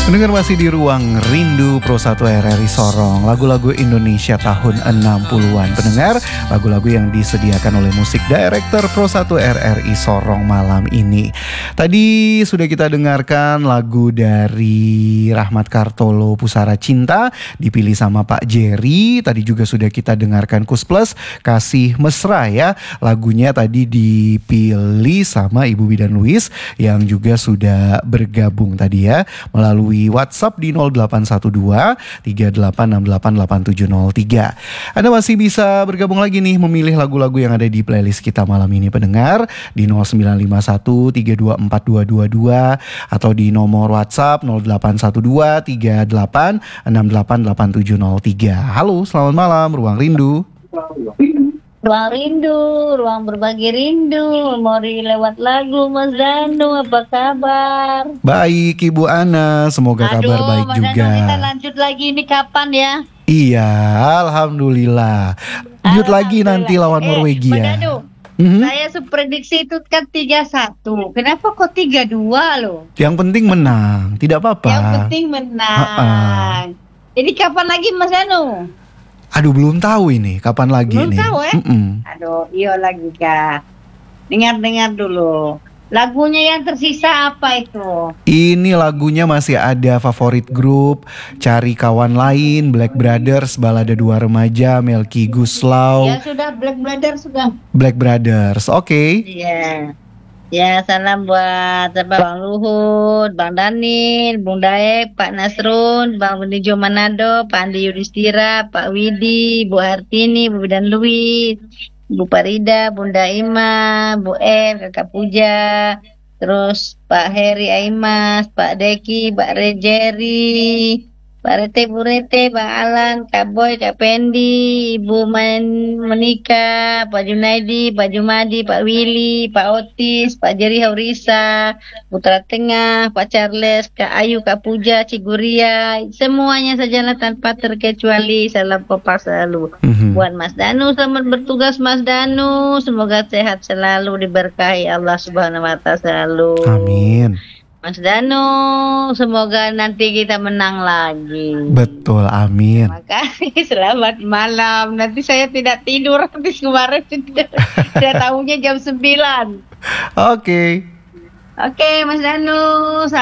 Mendengar masih di Ruang Rindu Pro 1 RRI Sorong, lagu-lagu Indonesia tahun 60-an. Pendengar, lagu-lagu yang disediakan oleh musik director Pro 1 RRI Sorong malam ini. Tadi sudah kita dengarkan lagu dari Rahmat Kartolo, Pusara Cinta, dipilih sama Pak Jerry. Tadi juga sudah kita dengarkan Kus Plus, Kasih Mesra ya. Lagunya tadi dipilih sama Ibu Bidan Luis yang juga sudah bergabung tadi ya melalui WhatsApp di 0812 38688703. Anda masih bisa bergabung lagi nih, memilih lagu-lagu yang ada di playlist kita malam ini pendengar di 0951 324222 atau di nomor WhatsApp 0812 38688703. Halo, selamat malam Ruang Rindu. Ruang rindu, ruang berbagi rindu. Mari lewat lagu Mas Danu, apa kabar? Baik Ibu Ana, semoga kabar baik Mas juga. Danu, kita lanjut lagi ini kapan ya? Iya, alhamdulillah. Lanjut lagi nanti lawan Norwegia. Mas Danu, saya suprediksi itu kan 3-1. Kenapa kok 3-2 loh? Yang penting menang, tidak apa-apa. Yang penting menang. Ini kapan lagi Mas Danu? Aduh, belum tahu ini kapan lagi Belum nih. tahu Aduh, iya lagi Kak. Dengar dulu. Lagunya yang tersisa apa itu? Ini lagunya masih ada Favorit Grup, Cari Kawan Lain, Black Brothers, Balada Dua Remaja, Melky Guslau. Ya sudah, Black Brothers sudah. Black Brothers, oke. Iya. Ya, salam buat Bang Luhut, Bang Danil, Bung Daek, Pak Nasrun, Bang Benijo Manado, Pak Andi Yudhistira, Pak Widi, Bu Hartini, Bu Bidan Luis, Bu Parida, Bunda Ima, Bu Kakak Puja, terus Pak Heri Aimas, Pak Deki, Pak Rejeri, Pak Rete, Bu Rete, Bang Alan, Kak Boy, Kak Pendi, Ibu Menika, Pak Junaidi, Pak Jumadi, Pak Willy, Pak Otis, Pak Jerry Haurisa, Putra Tengah, Pak Charles, Kak Ayu, Kak Puja, Ciguria, semuanya sajalah tanpa terkecuali. Salam kompak selalu. Buat Mas Danu, selamat bertugas Mas Danu. Semoga sehat selalu, diberkahi Allah Subhanahu wa Ta'ala selalu. Amin. Mas Danu, semoga nanti kita menang lagi. Betul, amin. Terima kasih, selamat malam. Nanti saya tidak tidur, habis kemarin saya tahunya jam 9. Oke. Oke, Mas Danu.